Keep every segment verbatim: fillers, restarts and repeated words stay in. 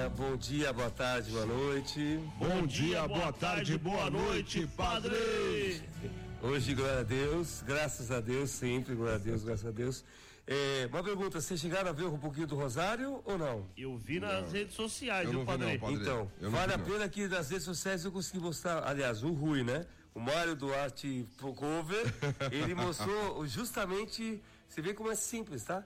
bom dia, boa tarde, boa noite. Bom dia, boa tarde, boa noite, padre. Hoje, glória a Deus, graças a Deus, sempre, glória a Deus, graças a Deus. É, uma pergunta, vocês chegaram a ver um pouquinho do Rosário ou não? Eu vi nas não. redes sociais, eu viu, padre? não, padre? Então, vale a pena que nas redes sociais eu consegui mostrar, aliás, o Rui, né? O Mário Duarte Cover, ele mostrou justamente, você vê como é simples, tá?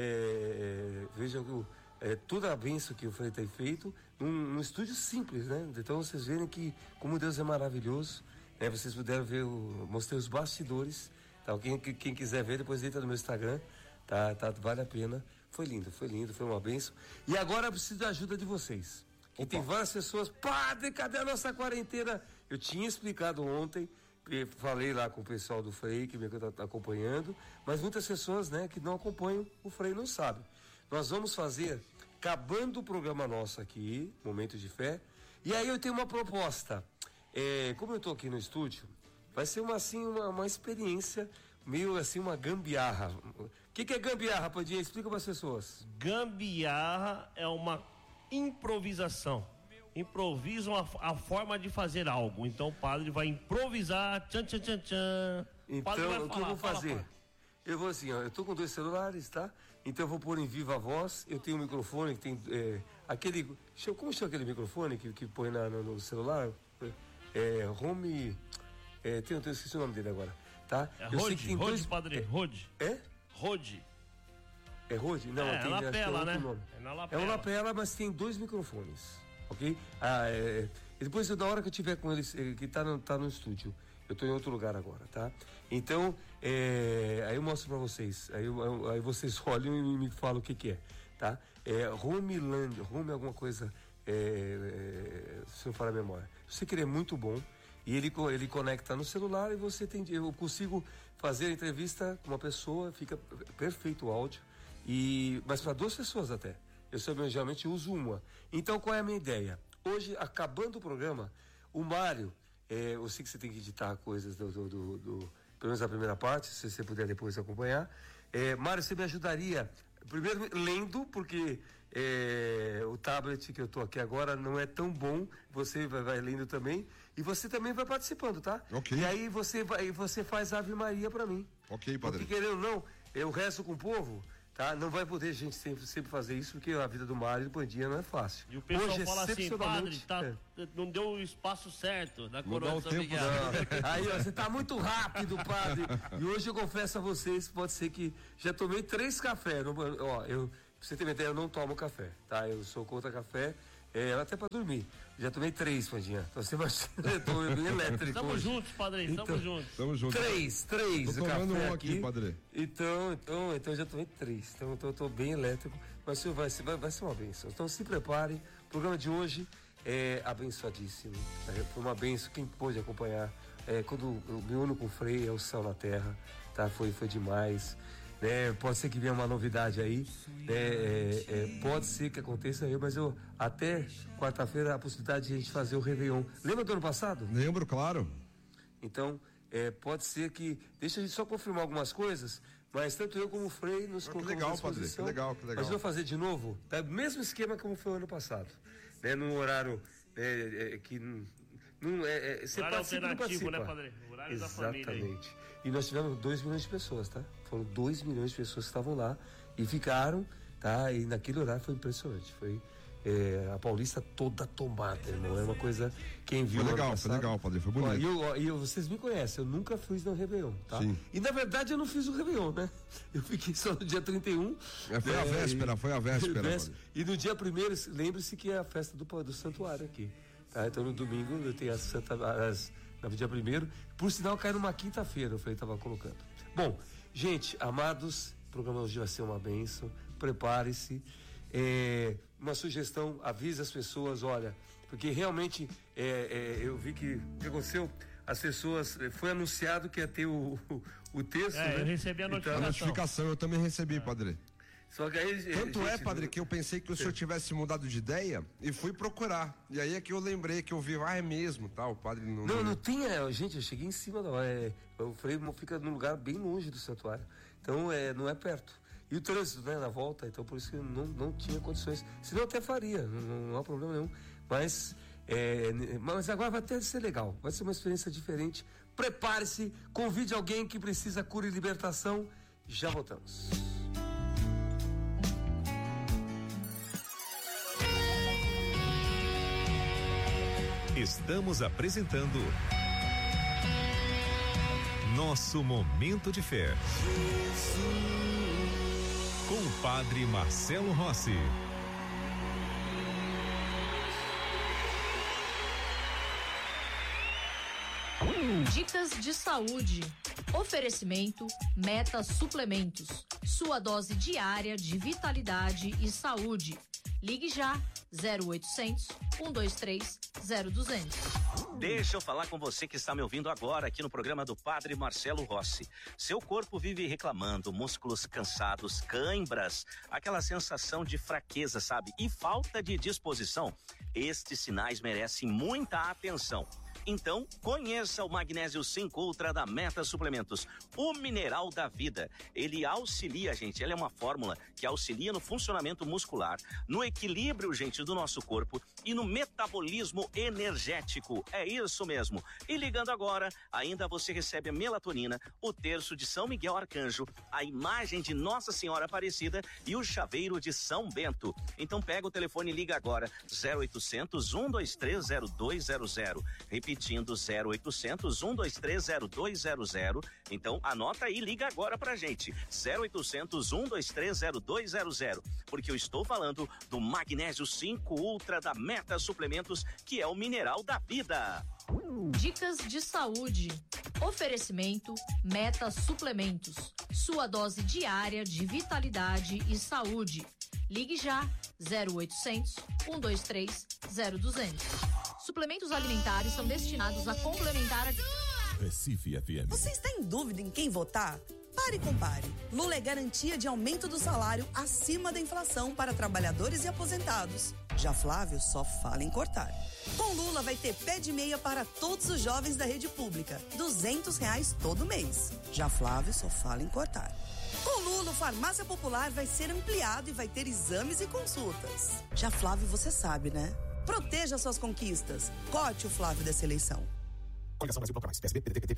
É, veja o É, toda a bênção que o Frei tem feito num, num estúdio simples, né? Então vocês verem que como Deus é maravilhoso, né? Vocês puderam ver, o, mostrei os bastidores, tá? Quem, quem quiser ver, depois entra no meu Instagram, tá, tá? Vale a pena. Foi lindo, foi lindo, foi uma bênção. E agora eu preciso da ajuda de vocês. Que tem várias pessoas, padre, cadê a nossa quarentena? Eu tinha explicado ontem, falei lá com o pessoal do Frei que me está acompanhando, mas muitas pessoas, né, que não acompanham o Frei não sabem. Nós vamos fazer, acabando o programa nosso aqui, Momento de Fé, e aí eu tenho uma proposta. É, como eu estou aqui no estúdio, vai ser uma, assim, uma, uma experiência, meio assim, uma gambiarra. O que, que é gambiarra, Padinha? Explica para as pessoas. Gambiarra é uma improvisação. Improvisam a, a forma de fazer algo. Então o padre vai improvisar, tchan, tchan, tchan, tchan. Então, o, o que eu vou fazer? Fala, eu vou assim, ó, eu tô com dois celulares, tá? Então eu vou pôr em viva voz, eu tenho um microfone que tem, é, aquele, como chama aquele microfone que, que põe na, no, no celular? É, home, é, tem, eu esqueci o nome dele agora, tá? É Rode, Rode, dois... padre, Rode. É? Rode. É Rode? Não, é, tem, é lapela, é né? Nome. É na lapela. É uma lapela, mas tem dois microfones, ok? Ah, é, e depois, da hora que eu tiver com eles, que tá no, tá no estúdio, eu tô em outro lugar agora, tá? Então, é, aí eu mostro pra vocês, aí, eu, aí vocês olham e me falam o que que é, tá? É Homeland, Home alguma coisa, é, é, se eu falar a memória. Eu sei que ele é muito bom, e ele, ele conecta no celular e você tem, eu consigo fazer a entrevista com uma pessoa, fica perfeito o áudio, e, mas para duas pessoas até. Eu sempre, geralmente uso uma. Então, qual é a minha ideia? Hoje, acabando o programa, o Mário, É, eu sei que você tem que editar coisas do, do, do, do pelo menos a primeira parte, se você puder depois acompanhar. É, Mário, você me ajudaria, primeiro lendo, porque é, o tablet que eu tô aqui agora não é tão bom, você vai, vai lendo também, e você também vai participando, tá? Ok. E aí você, vai, você faz Ave Maria pra mim. Ok, padre. Porque querendo ou não, eu rezo com o povo, tá? Não vai poder a gente sempre, sempre fazer isso, porque a vida do Mário e do Bandinha não é fácil. E o pessoal Hoje, fala assim, padre, tá, é. não deu o espaço certo da coroa de São Miguel. Aí, ó, você tá muito rápido, padre. E hoje eu confesso a vocês, pode ser que já tomei três cafés. Não, ó, eu, pra você ter uma ideia, eu não tomo café, tá? Eu sou contra café. É, até pra dormir. Já tomei três, Pandinha. Então você imagina, eu tô bem elétrico. Tamo hoje. juntos, padre. Tamo então, juntos. Tamo juntos. Três, três. Tô tomando café um aqui, aqui, padre. Então, então, então eu já tomei três. Então eu tô, eu tô bem elétrico. Mas senhor, vai, vai, vai ser uma bênção. Então se prepare. O programa de hoje é abençoadíssimo. Foi uma bênção. Quem pôde acompanhar. É, quando eu me uno com o Frei, é o céu na terra. Tá? Foi, foi demais. É, pode ser que venha uma novidade aí, né? é, é, pode ser que aconteça aí, mas eu até quarta-feira a possibilidade de a gente fazer o Réveillon. Lembra do ano passado? Lembro, claro. Então, é, pode ser que, deixa a gente só confirmar algumas coisas, mas tanto eu como o Frei nos colocamos à disposição. Padre, que legal, que legal. Nós vamos fazer de novo, tá? Mesmo esquema como foi o ano passado, né? Num horário é, é, que não é, é você horário participa, alternativo, não né, padre? Horário Exatamente. Da família. Aí. E nós tivemos dois milhões de pessoas, tá? Foram dois milhões de pessoas que estavam lá e ficaram, tá? E naquele horário foi impressionante. Foi é, a Paulista toda tomada, irmão. É uma coisa, quem viu. Foi legal, foi legal, padre. Foi bonito. Ó, e eu, ó, eu, vocês me conhecem, eu nunca fiz no Réveillon, tá? Sim. E na verdade eu não fiz o Réveillon, né? Eu fiquei só no dia trinta e um. É, foi é, a véspera, e, foi a véspera. véspera e no dia primeiro, lembre-se que é a festa do, do santuário aqui. Tá? Então no domingo eu tenho a Santa. As, no dia primeiro, por sinal cai numa quinta-feira, eu falei, tava colocando. Bom, gente, amados, o programa hoje vai ser uma bênção, prepare-se. É, uma sugestão, avise as pessoas, olha, porque realmente é, é, eu vi que o que aconteceu, as pessoas, foi anunciado que ia ter o, o, o texto, é, né? eu recebi a notificação. Então, a notificação eu também recebi, é. padre. Só que aí, Tanto gente, é, padre, que eu pensei que o senhor tivesse mudado de ideia e fui procurar. E aí é que eu lembrei que eu vi, ah, é mesmo, tá? O padre não. Não, não tinha, gente, eu cheguei em cima da hora. É, o freio fica num lugar bem longe do santuário. Então, é, não é perto. E o trânsito, né, na volta, então por isso que não, não tinha condições. Senão até faria, não, não há problema nenhum. Mas, é, mas agora vai até ser legal, vai ser uma experiência diferente. Prepare-se, convide alguém que precisa cura e libertação. Já voltamos. Estamos apresentando Nosso Momento de Fé. Com o Padre Marcelo Rossi. Dicas de saúde. Oferecimento Meta Suplementos. Sua dose diária de vitalidade e saúde. Ligue já zero oitocentos, um dois três, zero duzentos. Deixa eu falar com você que está me ouvindo agora aqui no programa do Padre Marcelo Rossi. Seu corpo vive reclamando, músculos cansados, cãibras, aquela sensação de fraqueza, sabe? E falta de disposição. Estes sinais merecem muita atenção. Então, conheça o Magnésio cinco Ultra da Meta Suplementos, o mineral da vida. Ele auxilia, gente, ele é uma fórmula que auxilia no funcionamento muscular, no equilíbrio, gente, do nosso corpo e no metabolismo energético. É isso mesmo. E ligando agora, ainda você recebe a melatonina, o terço de São Miguel Arcanjo, a imagem de Nossa Senhora Aparecida e o chaveiro de São Bento. Então pega o telefone e liga agora, zero oitocentos, um dois três, zero dois zero zero. Repetindo, zero oitocentos, um dois três, zero dois zero zero. Então anota aí, liga agora pra gente, zero oitocentos, um dois três, zero dois zero zero, porque eu estou falando do Magnésio cinco Ultra da Meta Suplementos, que é o mineral da vida. Dicas de saúde. Oferecimento Meta Suplementos. Sua dose diária de vitalidade e saúde. Ligue já zero oitocentos, um dois três, zero duzentos. Suplementos alimentares são destinados a complementar a... Recife F M. Você está em dúvida em quem votar? Pare e compare. Lula é garantia de aumento do salário acima da inflação para trabalhadores e aposentados. Já Flávio só fala em cortar. Com Lula vai ter pé de meia para todos os jovens da rede pública. duzentos reais todo mês. Já Flávio só fala em cortar. Com Lula, o Farmácia Popular vai ser ampliado e vai ter exames e consultas. Já Flávio, você sabe, né? Proteja suas conquistas. Corte o Flávio dessa eleição. Coligação Brasil Procurados, P S B, P D T, P T,